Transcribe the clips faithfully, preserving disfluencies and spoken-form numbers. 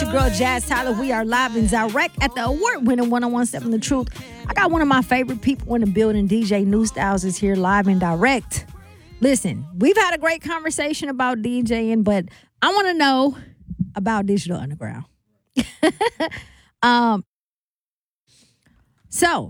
your girl Jazz Tyler. We are live and direct at the award-winning one oh one point seven The Truth. I got one of my favorite people in the building. D J New Styles is here live and direct. Listen, we've had a great conversation about DJing, but I want to know about Digital Underground. um. So,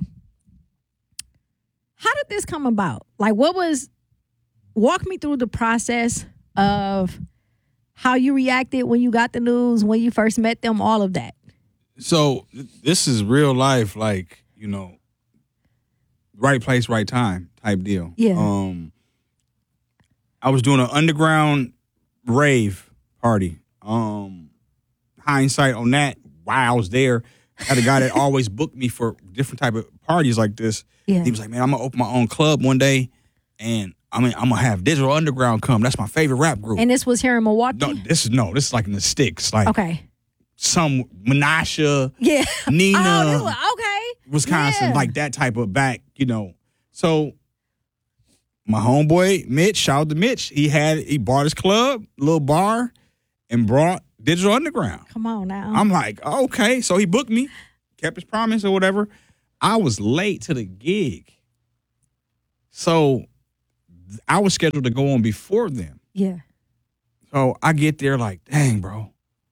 how did this come about? Like, what was? Walk me through the process of how you reacted when you got the news, when you first met them, all of that. So this is real life, like, you know, right place, right time type deal. Yeah. Um, I was doing an underground rave party. Um, hindsight on that, while I was there, I had a guy that always booked me for different type of parties like this. Yeah. He was like, man, I'm going to open my own club one day, and I mean, I'm gonna have Digital Underground come. That's my favorite rap group. And this was here in Milwaukee? No, this is no, this is like in the sticks. Like okay. Some Menasha, yeah. Nina, oh, was, okay. Wisconsin, yeah. like that type of back, you know. So my homeboy Mitch, shout out to Mitch. He had he bought his club, little bar, and brought Digital Underground. Come on now. I'm like, okay. So he booked me, kept his promise or whatever. I was late to the gig. So I was scheduled to go on before them. Yeah. So I get there like, dang, bro.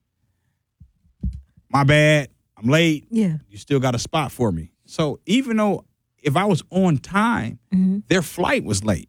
My bad. I'm late. Yeah. You still got a spot for me. So even though if I was on time, mm-hmm. their flight was late.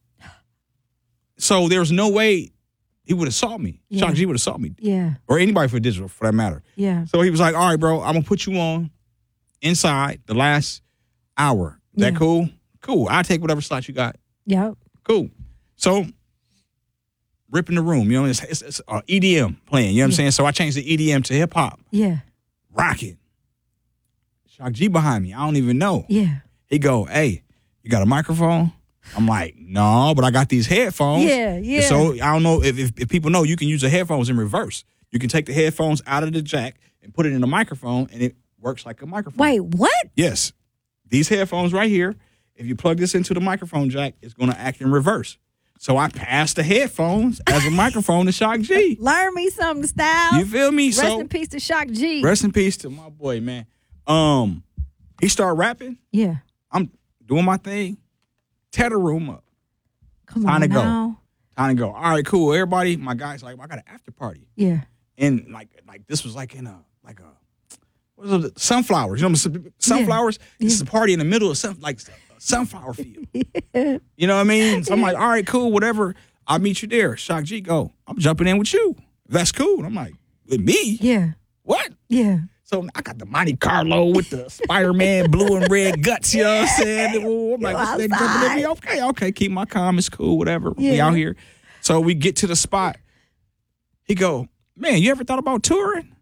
So there was no way he would have saw me. Yeah. Shock G would have saw me. Yeah. Or anybody for Digital, for that matter. Yeah. So he was like, all right, bro, I'm going to put you on inside the last hour. Is that yeah. cool? Cool. I'll take whatever slot you got. Yep. Cool. So, ripping the room, you know, it's, it's, it's uh, E D M playing, you know what yeah. I'm saying? So I changed the E D M to hip hop. Yeah. Rocking. Shock G behind me. I don't even know. Yeah. He go, hey, you got a microphone? I'm like, no, but I got these headphones. Yeah, yeah. So I don't know if, if, if people know you can use the headphones in reverse. You can take the headphones out of the jack and put it in the microphone, and it works like a microphone. Wait, what? Yes. These headphones right here, if you plug this into the microphone jack, it's going to act in reverse. So I passed the headphones as a microphone to Shock G. Learn me something, Styles. You feel me? Rest so, in peace to Shock G. Rest in peace to my boy, man. Um, he started rapping. Yeah. I'm doing my thing. Tear the room up. Come Time on to now. go. Time to go. All right, cool. Everybody, my guy's like, I got an after party. Yeah. And like, like this was like in a like a what was it? Sunflowers. You know, sunflowers. Yeah. This is a party in the middle of some like a sunflower field. Yeah. You know what I mean? So I'm like, all right, cool, whatever. I'll meet you there. Shock G, go. I'm jumping in with you. That's cool. And I'm like, with me? Yeah. What? Yeah. So I got the Monte Carlo with the Spider-Man blue and red guts, you know what I'm saying? I'm like, what's that jumping in me? Okay, okay, keep my calm, it's cool, whatever. Yeah. We out here. So we get to the spot. He go, man, you ever thought about touring?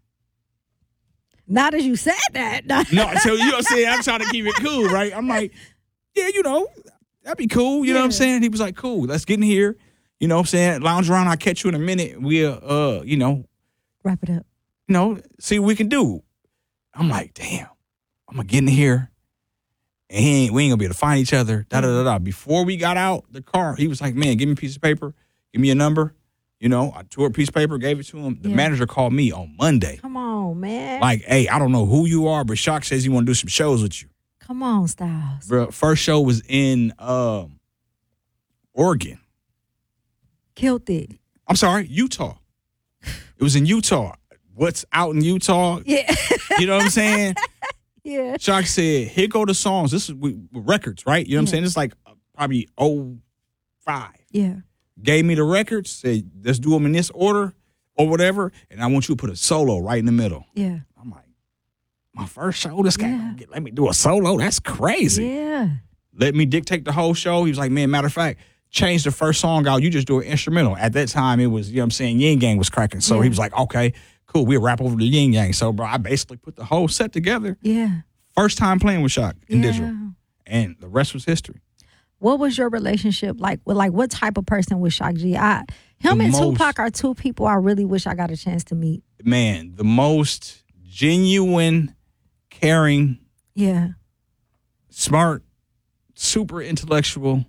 Not as you said that. No, so you know what I'm saying? I'm trying to keep it cool, right? I'm like, yeah, you know, that'd be cool. You yeah. know what I'm saying? He was like, cool, let's get in here. You know what I'm saying? Lounge around, I'll catch you in a minute. We'll, uh, you know. Wrap it up. You know, see what we can do. I'm like, damn, I'm going to get in here. And he ain't, we ain't going to be able to find each other. Da, da, da, da. Before we got out the car, he was like, man, give me a piece of paper. Give me a number. You know, I tore a piece of paper, gave it to him. The yeah. manager called me on Monday. Come on, man. Like, hey, I don't know who you are, but Shock says he want to do some shows with you. Come on, Styles. Bro, first show was in um, Oregon. Killed it. I'm sorry, Utah. It was in Utah. What's out in Utah? Yeah. You know what I'm saying? Yeah. Shock said, here go the songs. This is with, with records, right? You know what yeah. I'm saying? It's like uh, probably oh five. Yeah. Gave me the records, said, let's do them in this order or whatever, and I want you to put a solo right in the middle. Yeah. I'm like, my first show, this guy yeah. gonna get, let me do a solo? That's crazy. Yeah. Let me dictate the whole show. He was like, man, matter of fact, change the first song out. You just do an instrumental. At that time, it was, you know what I'm saying, Yin Gang was cracking. So yeah. he was like, okay, cool, we'll rap over the Yin Yang. So, bro, I basically put the whole set together. Yeah. First time playing with Shock in yeah. Digital. And the rest was history. What was your relationship like? With, like, what type of person was Shock G? I, him the and most, Tupac are two people I really wish I got a chance to meet. Man, the most genuine, caring, yeah, smart, super intellectual,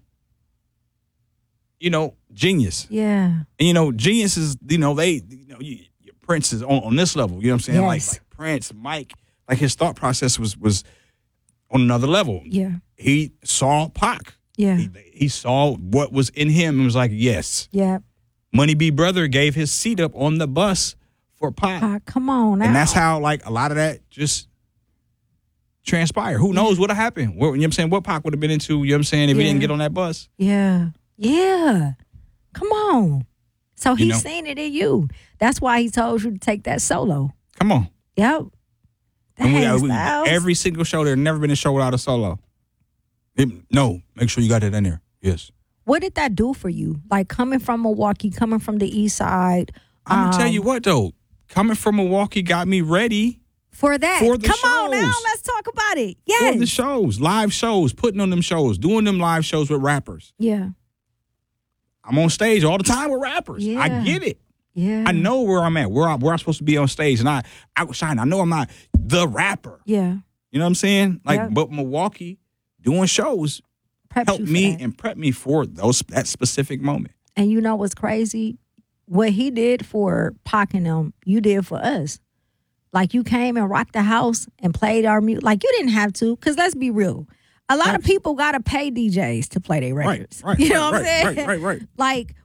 you know, genius. Yeah. And, you know, geniuses, you know, they, you know, you, Prince is on, on this level. You know what I'm saying? Yes. Like, like Prince, Mike, like his thought process was was on another level. Yeah. He saw Pac. Yeah. He, he saw what was in him and was like, yes. Yeah. Money B. Brother gave his seat up on the bus for Pac. Pac, come on now. And that's how, like, a lot of that just transpired. Who knows what would have happened? What, you know what I'm saying? What Pac would have been into, you know what I'm saying, if Yeah. he didn't get on that bus? Yeah. Yeah. Come on. So You he's know. seen it in you. That's why he told you to take that solo. Come on. Yep. And we, Dang, we, Styles. every single show, there's never been a show without a solo. It- no, make sure you got that in there. Yes. What did that do for you? Like coming from Milwaukee, coming from the East Side. I'm going to tell um, you what, though. Coming from Milwaukee got me ready For that. For the Come on now, shows. let's talk about it. for the Yes. shows, live shows, putting on them shows, doing them live shows with rappers. Yeah. I'm on stage all the time with rappers. Yeah. I get it. Yeah. I know where I'm at, where, I, where I'm supposed to be on stage, and I outshine. I know I'm not the rapper. Yeah. You know what I'm saying? Like, Yeah. but Milwaukee doing shows Prepped helped you for me that. and prep me for those that specific moment. And you know what's crazy? What he did for Pac and them, you did for us. Like you came and rocked the house and played our music. Like you didn't have to, because let's be real. A lot of people got to pay D Js to play their Right, records. right, you know right, what I'm right, saying? right, right, right. Like